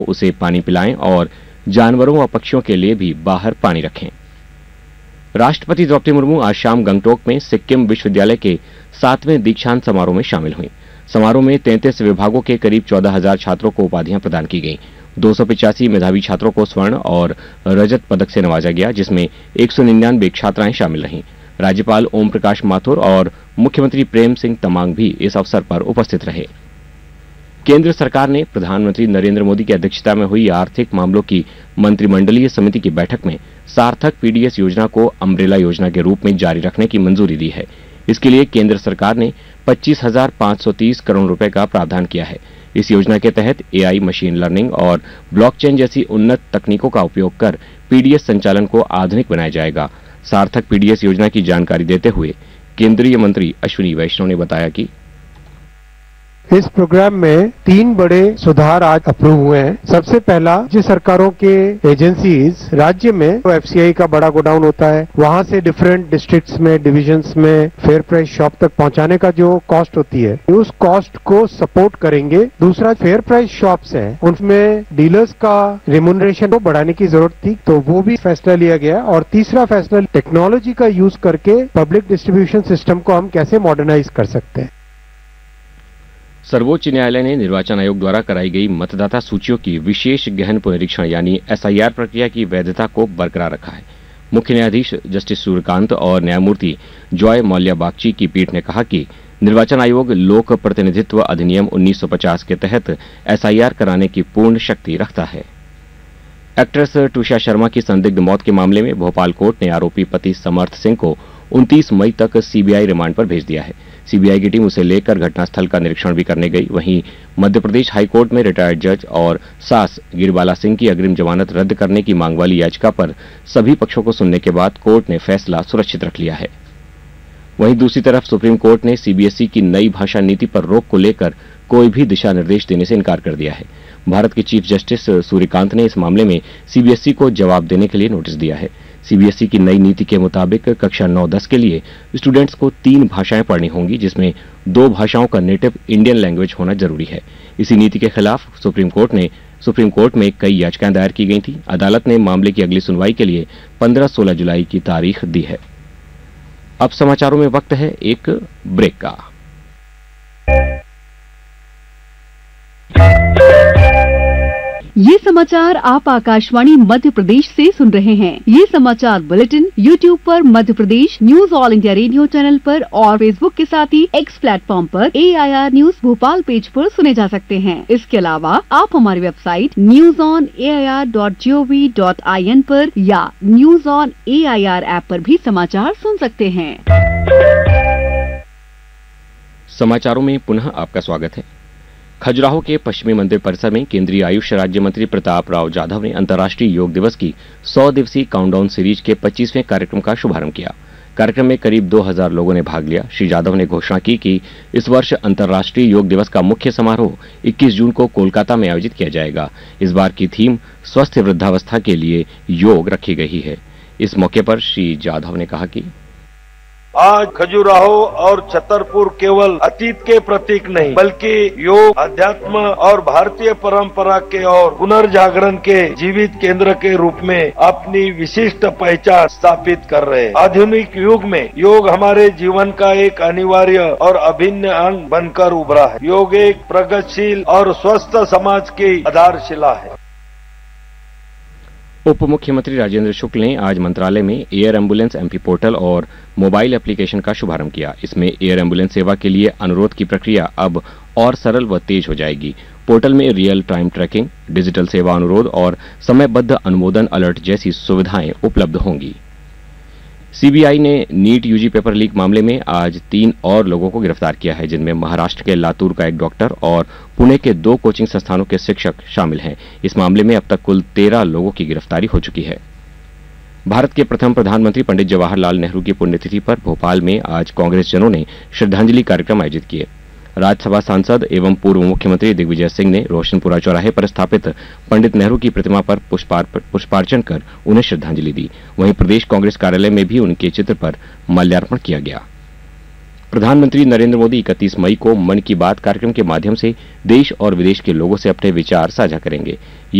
उसे पानी पिलाएं और जानवरों व पक्षियों के लिए भी बाहर पानी रखें। राष्ट्रपति द्रौपदी मुर्मू आज शाम गंगटोक में सिक्किम विश्वविद्यालय के 7वें दीक्षांत समारोह में शामिल हुई। समारोह में 33 विभागों के करीब 14,000 छात्रों को उपाधियां प्रदान की गईं। 285 मेधावी छात्रों को स्वर्ण और रजत पदक से नवाजा गया, जिसमें 199 छात्राएं शामिल रहीं। राज्यपाल ओम प्रकाश माथुर और मुख्यमंत्री प्रेम सिंह तमांग भी इस अवसर पर उपस्थित रहे। केंद्र सरकार ने प्रधानमंत्री नरेंद्र मोदी की अध्यक्षता में हुई आर्थिक मामलों की मंत्रिमंडलीय समिति की बैठक में सार्थक पीडीएस योजना को अम्ब्रेला योजना के रूप में जारी रखने की मंजूरी दी है। इसके लिए केंद्र सरकार ने 25,530 करोड़ रुपए का प्रावधान किया है। इस योजना के तहत एआई, मशीन लर्निंग और ब्लॉकचेन जैसी उन्नत तकनीकों का उपयोग कर पीडीएस संचालन को आधुनिक बनाया जाएगा। सार्थक पीडीएस योजना की जानकारी देते हुए केंद्रीय मंत्री अश्विनी वैष्णव ने बताया कि इस प्रोग्राम में 3 बड़े सुधार आज अप्रूव हुए हैं। सबसे पहला, राज्य सरकारों के एजेंसीज राज्य में एफसीआई का बड़ा गोडाउन होता है, वहां से डिफरेंट डिस्ट्रिक्ट्स में, डिविजन्स में फेयर प्राइस शॉप तक पहुंचाने का जो कॉस्ट होती है, उस कॉस्ट को सपोर्ट करेंगे। दूसरा, फेयर प्राइस शॉप्स हैं, उनमें डीलर्स का रेम्यूनरेशन को बढ़ाने की जरूरत थी, तो वो भी फैसला लिया गया। और तीसरा फैसला, टेक्नोलॉजी का यूज करके पब्लिक डिस्ट्रीब्यूशन सिस्टम को हम कैसे मॉडर्नाइज कर सकते हैं। सर्वोच्च न्यायालय ने निर्वाचन आयोग द्वारा कराई गई मतदाता सूचियों की विशेष गहन पुनरीक्षण यानी एसआईआर प्रक्रिया की वैधता को बरकरार रखा है। मुख्य न्यायाधीश जस्टिस सूर्यकांत और न्यायमूर्ति जॉय मौल्या बागची की पीठ ने कहा कि निर्वाचन आयोग लोक प्रतिनिधित्व अधिनियम 1950 के तहत एसआईआर कराने की पूर्ण शक्ति रखता है। एक्ट्रेस टूषा शर्मा की संदिग्ध मौत के मामले में भोपाल कोर्ट ने आरोपी पति समर्थ सिंह को 29 मई तक सीबीआई रिमांड पर भेज दिया है। सीबीआई की टीम उसे लेकर घटनास्थल का निरीक्षण भी करने गई। वहीं मध्य प्रदेश हाईकोर्ट में रिटायर्ड जज और सास गिरबाला सिंह की अग्रिम जमानत रद्द करने की मांग वाली याचिका पर सभी पक्षों को सुनने के बाद कोर्ट ने फैसला सुरक्षित रख लिया है। वहीं दूसरी तरफ सुप्रीम कोर्ट ने सीबीएसई की नई भाषा नीति पर रोक को लेकर कोई भी दिशा निर्देश देने से इनकार कर दिया है। भारत के चीफ जस्टिस सूर्यकांत ने इस मामले में सीबीएसई को जवाब देने के लिए नोटिस दिया है। सीबीएसई की नई नीति के मुताबिक कक्षा 9-10 के लिए स्टूडेंट्स को 3 भाषाएं पढ़नी होंगी, जिसमें 2 भाषाओं का नेटिव इंडियन लैंग्वेज होना जरूरी है। इसी नीति के खिलाफ सुप्रीम कोर्ट में कई याचिकाएं दायर की गई थी। अदालत ने मामले की अगली सुनवाई के लिए 15-16 जुलाई की तारीख दी है। अब समाचारों में वक्त है एक ब्रेक का। ये समाचार आप आकाशवाणी मध्य प्रदेश से सुन रहे हैं। ये समाचार बुलेटिन YouTube पर Madhya Pradesh news all India radio channel पर और Facebook के साथ ही X प्लेटफॉर्म पर AIR न्यूज भोपाल पेज पर सुने जा सकते हैं। इसके अलावा आप हमारी वेबसाइट newsonair.gov.in पर या न्यूज ऑन AIR ऐप पर भी समाचार सुन सकते हैं। समाचारों में पुनः आपका स्वागत है। खजुराहो के पश्चिमी मंदिर परिसर में केंद्रीय आयुष राज्य मंत्री प्रताप राव जाधव ने अंतर्राष्ट्रीय योग दिवस की 100 दिवसीय काउंटडाउन सीरीज के 25वें कार्यक्रम का शुभारंभ किया। कार्यक्रम में करीब 2000 लोगों ने भाग लिया। श्री जाधव ने घोषणा की कि इस वर्ष अंतर्राष्ट्रीय योग दिवस का मुख्य समारोह 21 जून को कोलकाता में आयोजित किया जाएगा। इस बार की थीम स्वस्थ वृद्धावस्था के लिए योग रखी गई है। इस मौके पर श्री जाधव ने कहा कि आज खजुराहो और छतरपुर केवल अतीत के प्रतीक नहीं, बल्कि योग, अध्यात्म और भारतीय परंपरा के और पुनर्जागरण के जीवित केंद्र के रूप में अपनी विशिष्ट पहचान स्थापित कर रहे हैं। आधुनिक युग में योग हमारे जीवन का एक अनिवार्य और अभिन्न अंग बनकर उभरा है। योग एक प्रगतिशील और स्वस्थ समाज की आधारशिला है। उप मुख्यमंत्री राजेंद्र शुक्ल ने आज मंत्रालय में एयर एम्बुलेंस एमपी पोर्टल और मोबाइल एप्लीकेशन का शुभारंभ किया। इसमें एयर एम्बुलेंस सेवा के लिए अनुरोध की प्रक्रिया अब और सरल व तेज हो जाएगी। पोर्टल में रियल टाइम ट्रैकिंग, डिजिटल सेवा अनुरोध और समयबद्ध अनुमोदन अलर्ट जैसी सुविधाएं उपलब्ध होंगी। सीबीआई ने नीट यूजी पेपर लीक मामले में आज 3 और लोगों को गिरफ्तार किया है, जिनमें महाराष्ट्र के लातूर का एक डॉक्टर और पुणे के 2 कोचिंग संस्थानों के शिक्षक शामिल हैं। इस मामले में अब तक कुल 13 लोगों की गिरफ्तारी हो चुकी है। भारत के प्रथम प्रधानमंत्री पंडित जवाहरलाल नेहरू की पुण्यतिथि पर भोपाल में आज कांग्रेसजनों ने श्रद्धांजलि कार्यक्रम आयोजित किए। राज्यसभा सांसद एवं पूर्व मुख्यमंत्री दिग्विजय सिंह ने रोशनपुरा चौराहे पर स्थापित पंडित नेहरू की प्रतिमा पर पुष्पार्चन कर उन्हें श्रद्धांजलि दी। वहीं प्रदेश कांग्रेस कार्यालय में भी उनके चित्र पर माल्यार्पण किया गया। प्रधानमंत्री नरेंद्र मोदी 31 मई को मन की बात कार्यक्रम के माध्यम से देश और विदेश के लोगों से अपने विचार साझा करेंगे।